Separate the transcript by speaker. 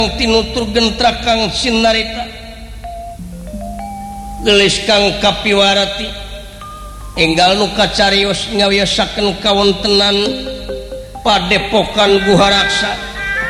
Speaker 1: tinutur gentra Kang Sinarita gelis Kang Kapiwarati enggal nu kacarios ngawiyosaken kawontenan Padepokan Guharaksa